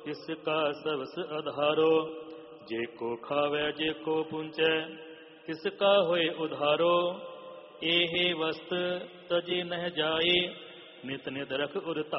ਤਿਸ ਕਾ ਸਵਸ ਆਧਾਰੋ। ਜੇ ਕੋ ਖਾਵੈ ਜੇ ਕੋ ਪੁੰਚੈ ਤਿਸ ਕਾ ਹੋਏ ਉਧਾਰੋ। ਇਹ ਵਸਤ ਤਜੇ ਨਹਿ ਜਾਏ ਨਿਤ ਨਿਤ ਰਖ ਉਰ